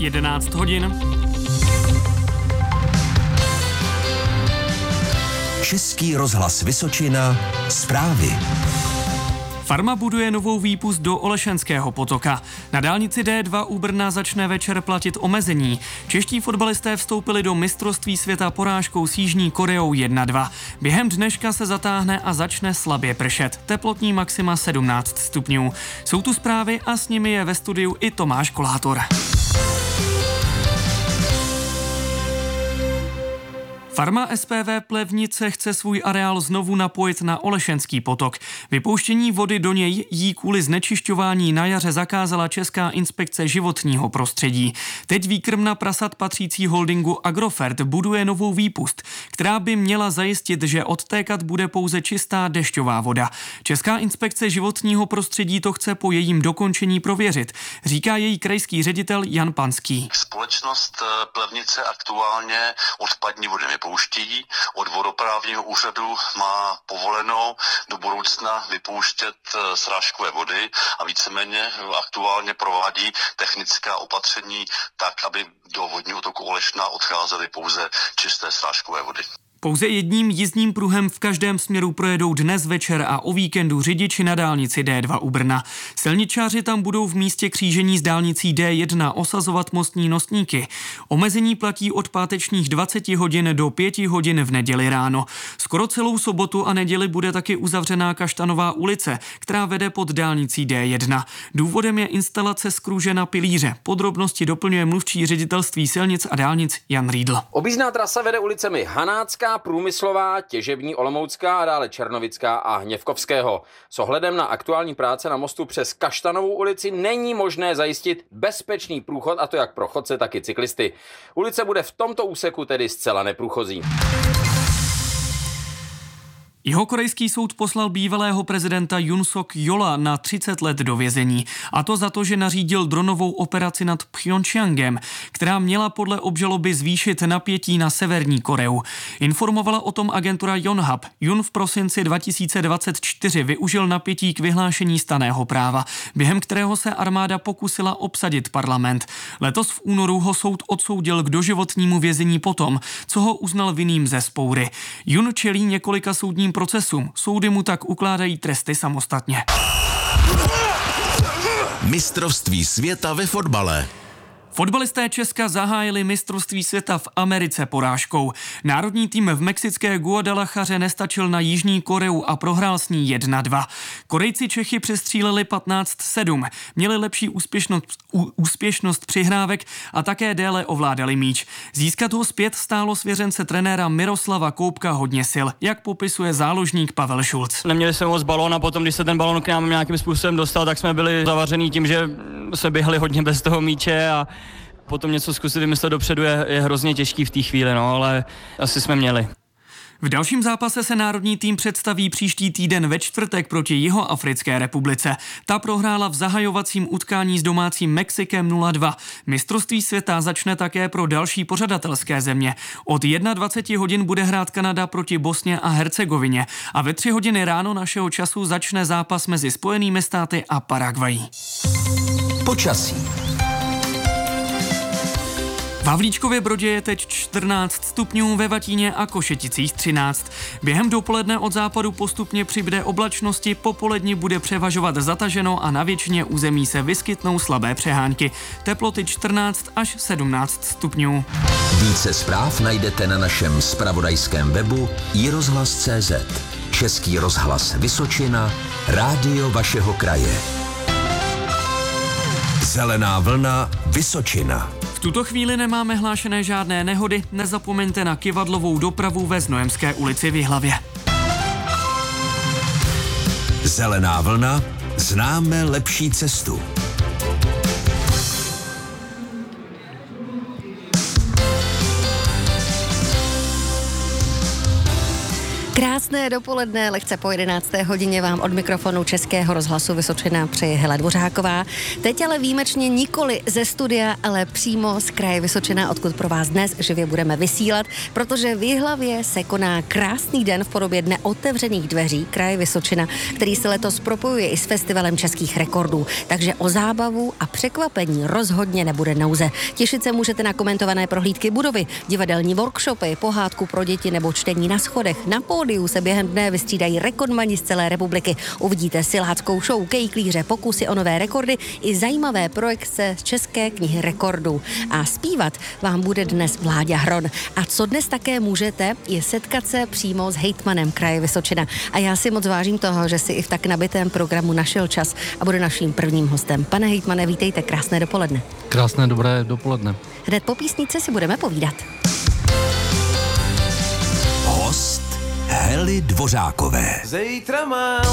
11 hodin. Český rozhlas Vysočina, zprávy. Farma buduje novou výpust do Olešenského potoka. Na dálnici D2 u Brna začne večer platit omezení. Čeští fotbalisté vstoupili do mistrovství světa porážkou s Jižní Koreou 1-2. Během dneška se zatáhne a začne slabě pršet. Teplotní maxima 17 stupňů. Jsou tu zprávy a s nimi je ve studiu i Tomáš Kolátor. Farma SPV Plevnice chce svůj areál znovu napojit na Olešenský potok. Vypouštění vody do něj jí kvůli znečišťování na jaře zakázala Česká inspekce životního prostředí. Teď výkrmna prasat patřící holdingu Agrofert buduje novou výpust, která by měla zajistit, že odtékat bude pouze čistá dešťová voda. Česká inspekce životního prostředí to chce po jejím dokončení prověřit, říká její krajský ředitel Jan Panský. Společnost Plevnice aktuálně odpadní vody vypouští. Od vodoprávního úřadu má povoleno do budoucna vypouštět srážkové vody a víceméně aktuálně provádí technická opatření tak, aby do vodního toku Olešna odcházely pouze čisté srážkové vody. Pouze jedním jízdním pruhem v každém směru projedou dnes večer a o víkendu řidiči na dálnici D2 u Brna. Silničáři tam budou v místě křížení s dálnicí D1 osazovat mostní nosníky. Omezení platí od pátečních 20 hodin do 5 hodin v neděli ráno. Skoro celou sobotu a neděli bude taky uzavřená Kaštanová ulice, která vede pod dálnicí D1. Důvodem je instalace skruže na pilíře. Podrobnosti doplňuje mluvčí ředitelství silnic a dálnic Jan Riedl. Objízdná trasa vede ulicemi Hanácká, Průmyslová, Těžební, Olomoucká a dále Černovická a Hněvkovského. S ohledem na aktuální práce na mostu přes Kaštanovou ulici není možné zajistit bezpečný průchod, a to jak pro chodce, tak i cyklisty. Ulice bude v tomto úseku tedy zcela neprůchozí. Jihokorejský soud poslal bývalého prezidenta Yoon Suk Yeola na 30 let do vězení. A to za to, že nařídil dronovou operaci nad Pchjongjangem, která měla podle obžaloby zvýšit napětí na Severní Koreu. Informovala o tom agentura Yonhap. Yoon v prosinci 2024 využil napětí k vyhlášení stanného práva, během kterého se armáda pokusila obsadit parlament. Letos v únoru ho soud odsoudil k doživotnímu vězení potom, co ho uznal vinným ze vzpoury. Yoon čelí několika soudním procesům. Soudy mu tak ukládají tresty samostatně. Mistrovství světa ve fotbale. Fotbalisté Česka zahájili mistrovství světa v Americe porážkou. Národní tým v mexické Guadalajaře nestačil na Jižní Koreu a prohrál s ní 1-2. Korejci Čechy přestříleli 15-7, měli lepší úspěšnost přihrávek a také déle ovládali míč. Získat ho zpět stálo svěřence trenéra Miroslava Koubka hodně sil, jak popisuje záložník Pavel Šulc. Neměli jsme moc balón a potom, když se ten balón k nám nějakým způsobem dostal, tak jsme byli zavaření tím, že se běhali hodně bez toho míče a potom něco zkusit vymyslet dopředu je hrozně těžký v té chvíli, no, ale asi jsme měli. V dalším zápase se národní tým představí příští týden ve čtvrtek proti Jihoafrické republice. Ta prohrála v zahajovacím utkání s domácím Mexikem 0-2. Mistrovství světa začne také pro další pořadatelské země. Od 21 hodin bude hrát Kanada proti Bosně a Hercegovině a ve 3 hodiny ráno našeho času začne zápas mezi Spojenými státy a Paraguayí. Počasí. V Havlíčkově Brodě je teď 14 stupňů, ve Vatíně a Košeticích 13. Během dopoledne od západu postupně přibude oblačnosti, po poledni bude převažovat zataženo a na většině území se vyskytnou slabé přehánky. Teploty 14 až 17 stupňů. Více zpráv najdete na našem zpravodajském webu iRozhlas.cz. Český rozhlas Vysočina, rádio vašeho kraje. Zelená vlna Vysočina. V tuto chvíli nemáme hlášené žádné nehody, nezapomeňte na kyvadlovou dopravu ve Znojemské ulici v Jihlavě. Zelená vlna, známe lepší cestu. Krásný Krásné dopoledne, lehce po 11. hodině vám od mikrofonu Českého rozhlasu Vysočina přeje Hela Dvořáková. Teď ale výjimečně nikoli ze studia, ale přímo z kraje Vysočina, odkud pro vás dnes živě budeme vysílat, protože v Jihlavě se koná krásný den v podobě Dne otevřených dveří kraje Vysočina, který se letos propojuje i s Festivalem českých rekordů. Takže o zábavu a překvapení rozhodně nebude nouze. Těšit se můžete na komentované prohlídky budovy, divadelní workshopy, pohádku pro děti nebo čtení na schodech. Na pódiu se během dne vystřídají rekordmani z celé republiky. Uvidíte siláckou show, kejklíře, pokusy o nové rekordy i zajímavé projekce z České knihy rekordů. A zpívat vám bude dnes Vláďa Hron. A co dnes také můžete, je setkat se přímo s hejtmanem kraje Vysočina. A já si moc vážím toho, že si i v tak nabitém programu našel čas a bude naším prvním hostem. Pane hejtmane, vítejte, krásné dopoledne. Krásné dobré dopoledne. Hned po písničce si budeme povídat. Host Hely Dvořákové. Zítra mám